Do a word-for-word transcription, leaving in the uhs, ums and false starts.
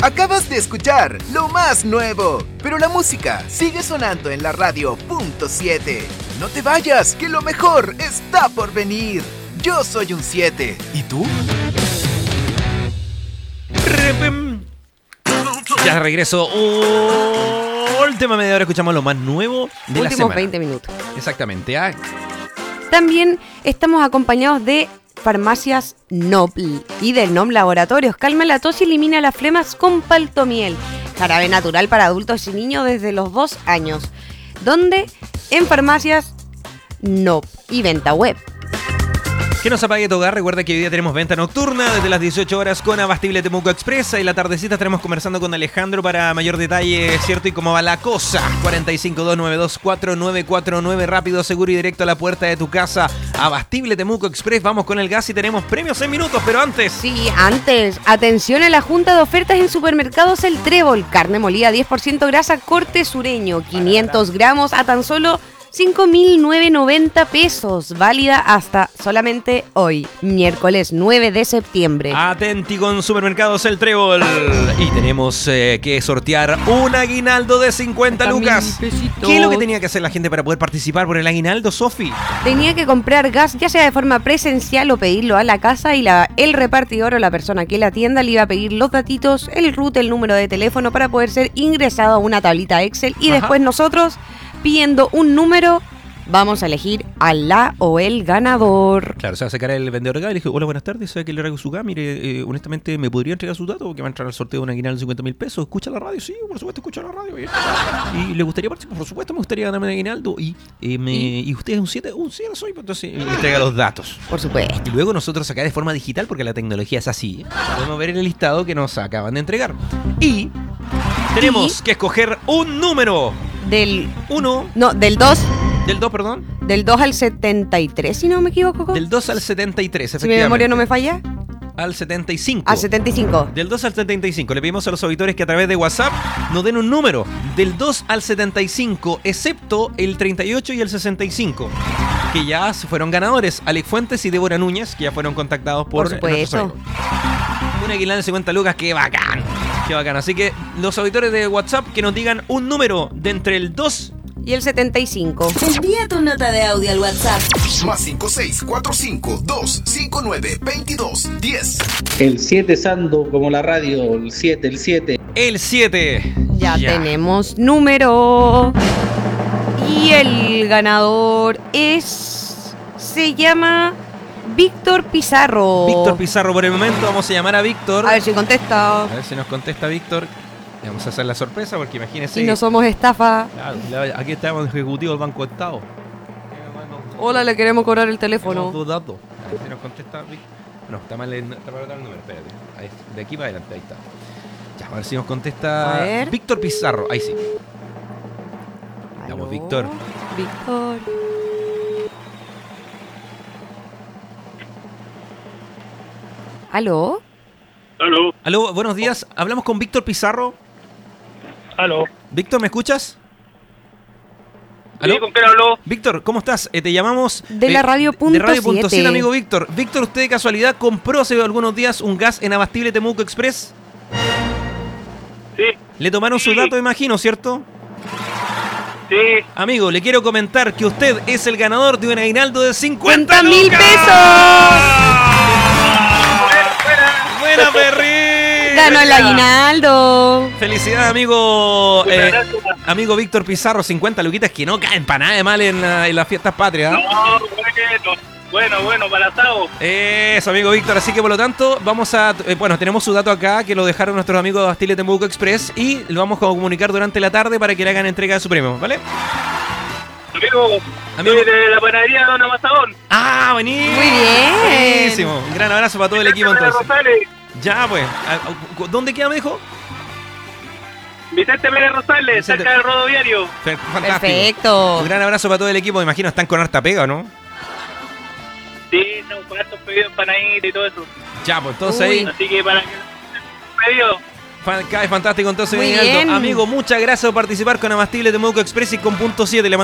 Acabas de escuchar lo más nuevo, pero la música sigue sonando en la radio punto siete. No te vayas, que lo mejor está por venir. Yo soy un siete. ¿Y tú? Ya regreso. Última media hora, escuchamos lo más nuevo de la semana. Últimos veinte minutos. Exactamente. ¿Ah? También estamos acompañados de Farmacias Nobl y del N O M Laboratorios. Calma la tos y elimina las flemas con paltomiel. Jarabe natural para adultos y niños desde los dos años. ¿Dónde? En Farmacias Nobl y venta web. Que no se apague tu hogar. Recuerda que hoy día tenemos venta nocturna desde las dieciocho horas con Abastible Temuco Express. Y la tardecita estaremos conversando con Alejandro para mayor detalle, ¿cierto? Y cómo va la cosa. cuatro cinco dos nueve dos cuatro nueve cuatro nueve. Rápido, seguro y directo a la puerta de tu casa. Abastible Temuco Express. Vamos con el gas y tenemos premios en minutos. Pero antes... Sí, antes. Atención a la junta de ofertas en supermercados El Trébol. Carne molida diez por ciento grasa corte sureño. quinientos gramos a tan solo cinco mil novecientos noventa pesos, válida hasta solamente hoy, miércoles nueve de septiembre. Atenti con Supermercados El Trébol. Y tenemos eh, que sortear un aguinaldo de cincuenta lucas. ¿Qué es lo que tenía que hacer la gente para poder participar por el aguinaldo, Sofi? Tenía que comprar gas, ya sea de forma presencial o pedirlo a la casa, y la, el repartidor o la persona que la atienda le iba a pedir los datitos, el root, el número de teléfono para poder ser ingresado a una tablita Excel, y Ajá. después nosotros, pidiendo un número, vamos a elegir a la o el ganador. Claro, se va a sacar el vendedor acá y le dije, hola, buenas tardes, ¿sabe que le traigo su gas? Mire, eh, honestamente, ¿me podría entregar sus datos? Porque va a entrar al sorteo de un aguinaldo de cincuenta mil pesos. ¿Escucha la radio? Sí, por supuesto, escucha la radio. Bien. ¿Y le gustaría participar? Por supuesto, me gustaría ganarme un aguinaldo. Y, eh, me, ¿Y? ¿Y usted es un siete? Un siete soy, pues entonces me entrega los datos. Por supuesto. Y luego nosotros acá de forma digital, porque la tecnología es así, ¿eh? Podemos ver en el listado que nos acaban de entregar. Y tenemos ¿Y? que escoger un número. Del Uno. No, del dos. Del dos, perdón. Del dos al setenta y tres, si no me equivoco. Del dos al setenta y tres, Si mi efectivamente. memoria no me falla. Al setenta y cinco. Al setenta y cinco. Del dos al setenta y cinco. Le pedimos a los auditores que a través de WhatsApp nos den un número. Del dos al setenta y cinco, excepto el treinta y ocho y el sesenta y cinco. Que ya fueron ganadores. Alex Fuentes y Débora Núñez, que ya fueron contactados por... Por supuesto. Un aguinaldo de cincuenta lucas, qué bacán. Qué bacán. Así que los auditores de WhatsApp que nos digan un número de entre el dos y el setenta y cinco. Envía tu nota de audio al WhatsApp. Más cinco seis cuatro cinco dos cinco nueve veintidós diez. El siete Sando, como la radio, el siete, el siete. El siete. Ya, ya tenemos número. Y el ganador es... Se llama Víctor Pizarro. Víctor Pizarro, por el momento vamos a llamar a Víctor. A ver si contesta. A ver si nos contesta Víctor. Vamos a hacer la sorpresa porque imagínense. Y no somos estafa. Claro, aquí estamos ejecutivo del Banco de Estado. Hola, le queremos cobrar el teléfono. Dos datos. A ver si nos contesta. No, está mal el, está mal el número. Espérate. Ahí, de aquí para adelante, ahí está. Ya, a ver si nos contesta. A ver. Víctor Pizarro. Ahí sí. Vamos, Víctor. Víctor. ¿Aló? Aló. Aló, buenos días. Hablamos con Víctor Pizarro. Aló. Víctor, ¿me escuchas? ¿Aló? Sí, ¿con quién habló? Víctor, ¿cómo estás? Eh, te llamamos... De eh, la radio punto De radio punto siete, siete, amigo Víctor. Víctor, ¿usted de casualidad compró hace algunos días un gas en Abastible Temuco Express? Sí. Le tomaron Sí. sus datos, imagino, ¿cierto? Sí. Amigo, le quiero comentar que usted es el ganador de un aguinaldo de cincuenta ¡cincuenta mil lucas. pesos! ¡Buena, perrín! ¡Ganó el aguinaldo! Felicidades, amigo eh, gracias. amigo Víctor Pizarro. cincuenta luquitas que no caen para nada de mal en, la- en las fiestas patrias. ¿eh? No, bueno. Bueno, bueno, para asado. Eso, amigo Víctor. Así que, por lo tanto, vamos a... eh, bueno, tenemos su dato acá, que lo dejaron nuestros amigos de Abastible Temuco Express, y lo vamos a comunicar durante la tarde para que le hagan entrega de su premio, ¿vale? Amigo, Amigo. soy de la panadería Don Amazon. ¡Ah, buenísimo! Muy bien. Buenísimo. Un gran abrazo para todo el equipo, Vicente entonces. Pérez Rosales. Ya, pues. Ah, ¿dónde queda, me dijo? Vicente Pérez Rosales, Vicente- cerca del rodoviario. Fe- Fantástico. Perfecto. Un gran abrazo para todo el equipo. Me imagino están con harta pega, ¿no? Sí, son cuartos pedidos empanaditas y todo eso. Ya, pues entonces Uy. ahí. Así que para que pedido. Fan- cae fantástico entonces, Muy Aguinaldo. bien. Amigo, muchas gracias por participar con Abastible Temuco Express y con Punto siete. Le